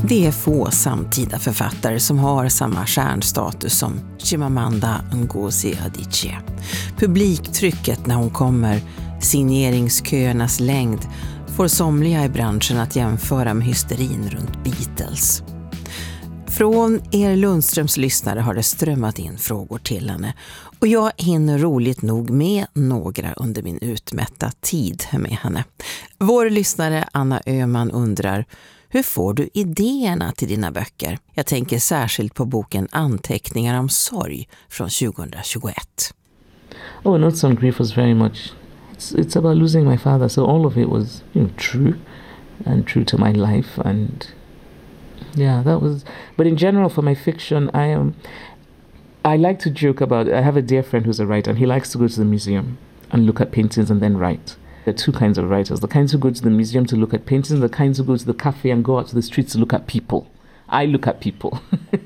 Det är få samtida författare som har samma stjärnstatus som Chimamanda Ngozi Adichie. Publiktrycket när hon kommer, signeringsköernas längd, får somliga i branschen att jämföra med hysterin runt Beatles. Från er Lundströms lyssnare har det strömmat in frågor till henne och jag hinner roligt nog med några under min utmätta tid med henne. Vår lyssnare Anna Öhman undrar: hur får du idéerna till dina böcker? Jag tänker särskilt på boken Anteckningar om sorg från 2021. Oh, Notes on Grief was very much, it's about losing my father, so all of it was, true and true to my life, and yeah, that was, but in general for my fiction, I like to joke about, I have a dear friend who's a writer and he likes to go to the museum and look at paintings and then write. There are two kinds of writers, the kinds who go to the museum to look at paintings, the kinds who go to the cafe and go out to the streets to look at people. I look at people.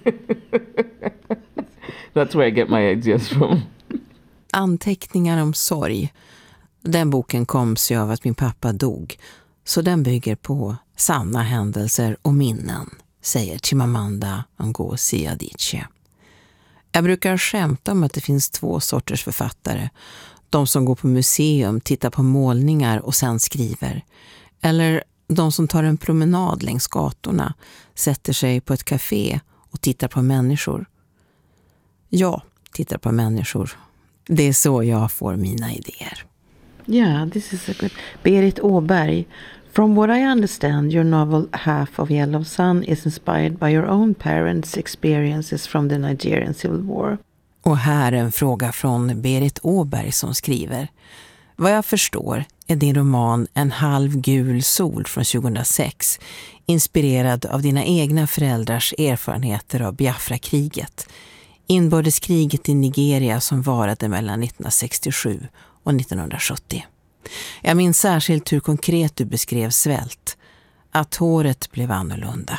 That's where I get my ideas from. Anteckningar om sorg. Den boken kom sig av att min pappa dog, så den bygger på sanna händelser och minnen, säger Chimamanda Ngozi Adichie. Jag brukar skämta om att det finns två sorters författare. De som går på museum, tittar på målningar och sen skriver. Eller de som tar en promenad längs gatorna, sätter sig på ett café och tittar på människor. Jag tittar på människor. Det är så jag får mina idéer. Yeah, this is a good... Berit Åberg. From what I understand, your novel Half of Yellow Sun is inspired by your own parents' experiences from the Nigerian Civil War. Och här en fråga från Berit Åberg som skriver: vad jag förstår är din roman En halv gul sol från 2006 inspirerad av dina egna föräldrars erfarenheter av Biafra-kriget, inbördeskriget i Nigeria som varade mellan 1967 och 1970. Jag minns särskilt hur konkret du beskrev svält, att håret blev annorlunda.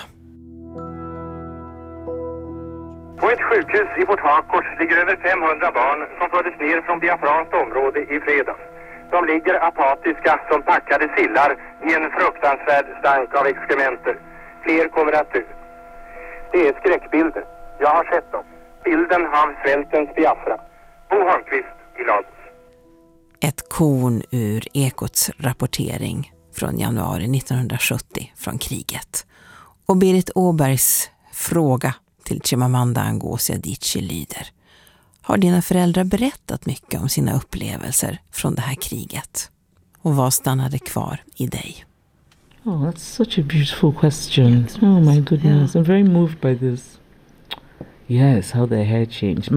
På ett sjukhus i Port Harcourt ligger över 500 barn som fördes ner från biafranskt område i fredags. De ligger apatiska som packade sillar i en fruktansvärd stank av exkrementer. Fler kommer att dö. Det är skräckbilder. Jag har sett dem. Bilden av svältens Biafra. Bo Holmqvist i Lagos. Ett korn ur Ekots rapportering från januari 1970 från kriget. Och Berit Åbergs fråga till Chimamanda Ngozi Adichie lyder: har dina föräldrar berättat mycket om sina upplevelser från det här kriget? Och vad stannade kvar i dig? Oh, that's such a beautiful question. Oh my goodness, I'm very moved by this. Yes, how their hair changed.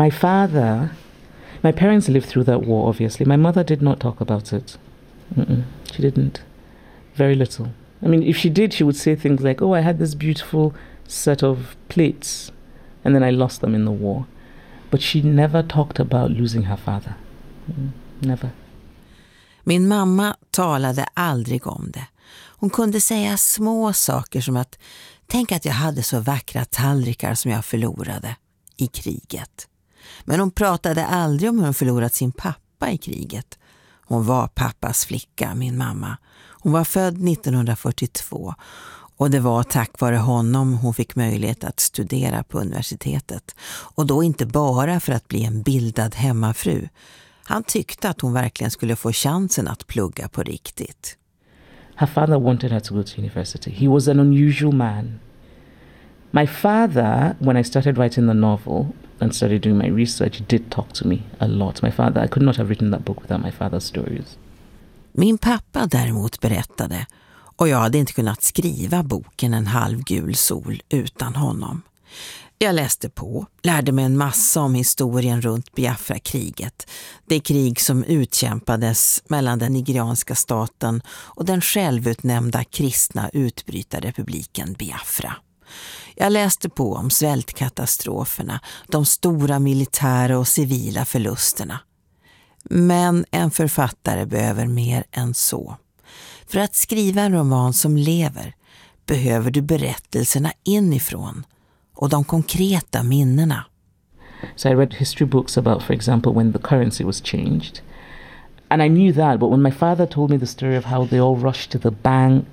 My parents lived through that war, obviously. My mother did not talk about it. She didn't. Very little. I mean, if she did, she would say things like, oh, I had this beautiful set of plates, and then I lost them in the war. But she never talked about losing her father. Never. Min mamma talade aldrig om det. Hon kunde säga små saker som att tänk att jag hade så vackra tallrikar som jag förlorade i kriget. Men hon pratade aldrig om hur hon förlorat sin pappa i kriget. Hon var pappas flicka, min mamma. Hon var född 1942 och det var tack vare honom hon fick möjlighet att studera på universitetet. Och då inte bara för att bli en bildad hemmafru. Han tyckte att hon verkligen skulle få chansen att plugga på riktigt. Her father wanted her to go to university. He was an unusual man. My father, when I started writing the novel and started doing my research, did talk to me a lot. My father, I could not have written that book without my father's stories. Min pappa däremot berättade, och jag hade inte kunnat skriva boken En halv gul sol utan honom. Jag läste på, lärde mig en massa om historien runt Biafra-kriget. Det krig som utkämpades mellan den nigerianska staten och den självutnämnda kristna utbrytarrepubliken Biafra. Jag läste på om svältkatastroferna, de stora militära och civila förlusterna. Men en författare behöver mer än så. För att skriva en roman som lever behöver du berättelserna inifrån och de konkreta minnena. So I read history books about, for example, when the currency was changed. And I knew that, but when my father told me the story of how they all rushed to the bank,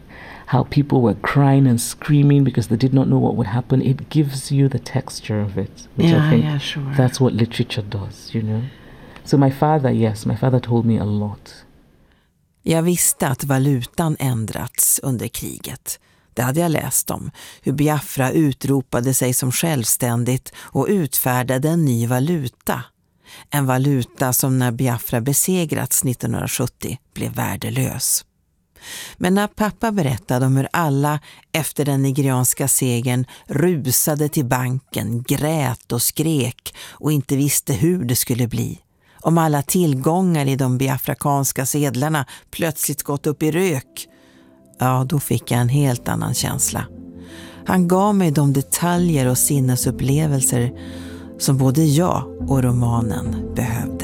how people were crying and screaming because they did not know what would happen. It gives you the texture of it, which I think that's what literature does, you know. So my father told me a lot. Jag visste att valutan ändrats under kriget. Det hade jag läst om, hur Biafra utropade sig som självständigt och utfärdade en ny valuta. En valuta som när Biafra besegrats 1970 blev värdelös. Men när pappa berättade om hur alla efter den nigerianska segern rusade till banken, grät och skrek och inte visste hur det skulle bli, om alla tillgångar i de biafrakanska sedlarna plötsligt gått upp i rök, ja, då fick jag en helt annan känsla. Han gav mig de detaljer och sinnesupplevelser som både jag och romanen behövde.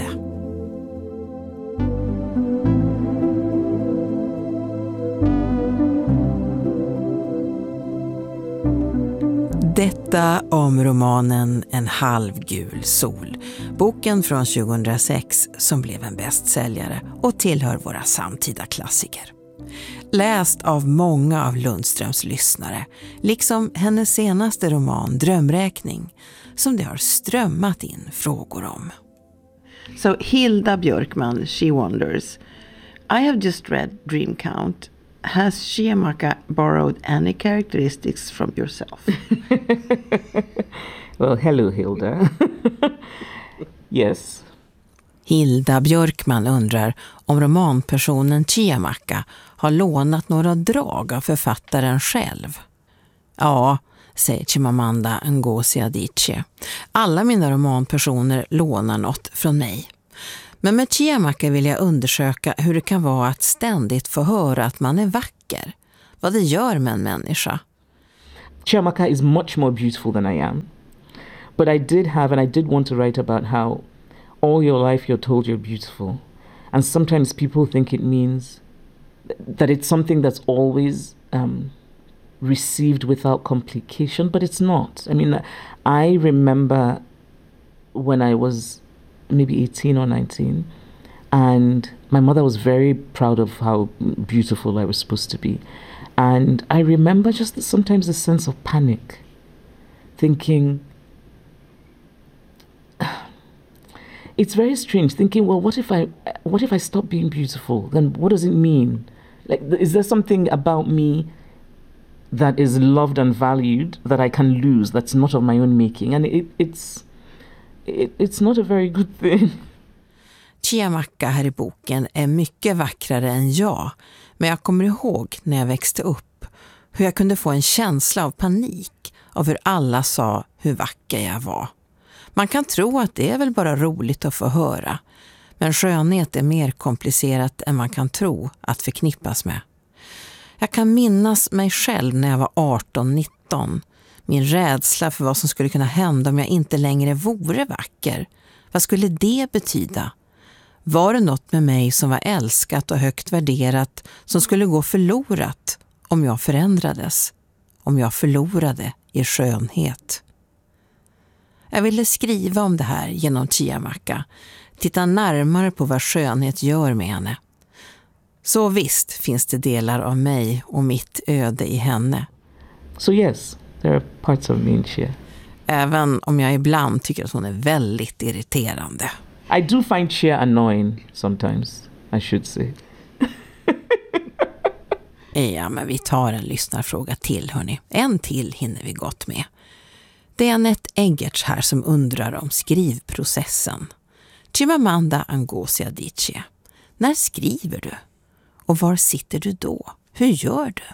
Detta om romanen En halvgul sol, boken från 2006 som blev en bästsäljare och tillhör våra samtida klassiker. Läst av många av Lundströms lyssnare, liksom hennes senaste roman Drömräkning, som det har strömmat in frågor om. So Hilda Björkman, she wonders, I have just read Dream Count. Has Chiamaka borrowed any characteristics from yourself? Well, hello Hilda. Yes. Hilda Björkman undrar om romanpersonen Chiamaka har lånat några drag av författaren själv. Ja, säger Chimamanda Ngozi Adichie. Alla mina romanpersoner lånar något från mig. Men med Chiamaka vill jag undersöka hur det kan vara att ständigt få höra att man är vacker. Vad det gör med en människa. Chiamaka is much more beautiful than I am. But I did want to write about how all your life you're told you're beautiful. And sometimes people think it means that it's something that's always received without complication, but it's not. I mean, I remember when I was maybe 18 or 19, and my mother was very proud of how beautiful I was supposed to be. And I remember just sometimes a sense of panic, thinking, it's very strange, thinking, well, what if I stop being beautiful? Then what does it mean? Like, is there something about me that is loved and valued that I can lose, that's not of my own making? And it's not a very good thing. Chiamaka här i boken är mycket vackrare än jag, men jag kommer ihåg när jag växte upp hur jag kunde få en känsla av panik av hur alla sa hur vacker jag var. Man kan tro att det är väl bara roligt att få höra, men skönhet är mer komplicerat än man kan tro att förknippas med. Jag kan minnas mig själv när jag var 18-19. Min rädsla för vad som skulle kunna hända om jag inte längre vore vacker. Vad skulle det betyda? Var det något med mig som var älskat och högt värderat som skulle gå förlorat om jag förändrades? Om jag förlorade i skönhet? Jag ville skriva om det här genom Chiamaka. Titta närmare på vad skönhet gör med henne. Så visst finns det delar av mig och mitt öde i henne. So yes, there are parts of me in Chia. Även om jag ibland tycker att hon är väldigt irriterande. I do find Chia annoying sometimes, I should say. Ja, men vi tar en lyssnarfråga till, hörni. En till hinner vi gott med. Det är Annette Eggerts här som undrar om skrivprocessen. Chimamanda Ngozi Adichie. När skriver du? Och var sitter du då? Hur gör du?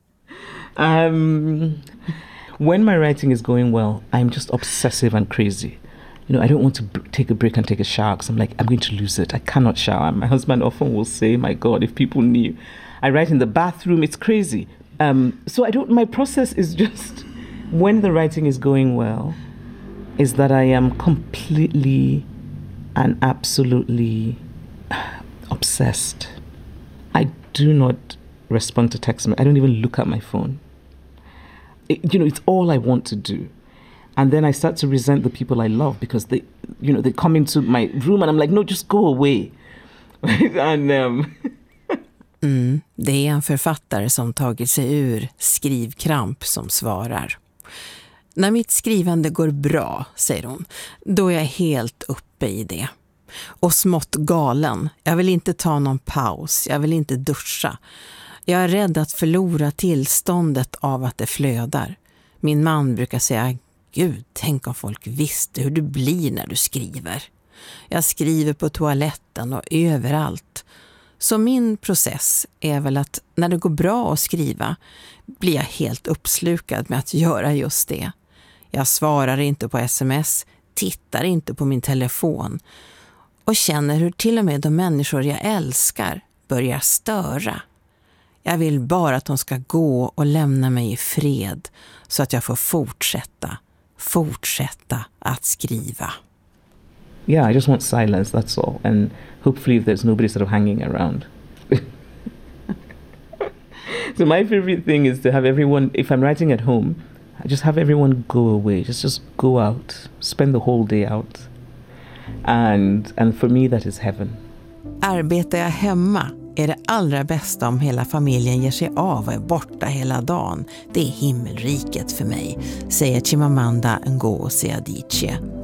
When my writing is going well, I'm just obsessive and crazy. You know, I don't want to take a break and take a shower because I'm like, I'm going to lose it. I cannot shower. My husband often will say, my God, if people knew. I write in the bathroom, it's crazy. My process is just, when the writing is going well, is that I am completely and absolutely obsessed. I do not respond to text. I don't even look at my phone. It's all I want to do. And then I start to resent the people I love because they come into my room and I'm like, no, just go away. And Det är en författare som tagit sig ur skrivkramp som svarar. När mitt skrivande går bra, säger hon, då är jag helt uppe i det. Och smått galen. Jag vill inte ta någon paus. Jag vill inte duscha. Jag är rädd att förlora tillståndet av att det flödar. Min man brukar säga, Gud, tänk om folk visste hur du blir när du skriver. Jag skriver på toaletten och överallt. Så min process är väl att när det går bra att skriva blir jag helt uppslukad med att göra just det. Jag svarar inte på sms, tittar inte på min telefon och känner hur till och med de människor jag älskar börjar störa. Jag vill bara att de ska gå och lämna mig i fred så att jag får fortsätta att skriva. Yeah, I just want silence, that's all. And hopefully there's nobody sort of hanging around. So my favorite thing is to have everyone, if I'm writing at home, I just have everyone go away. Just go out. Spend the whole day out. And for me that is heaven. Arbetar jag hemma är det allra bästa om hela familjen ger sig av och är borta hela dagen. Det är himmelriket för mig, säger Chimamanda Ngozi Adichie.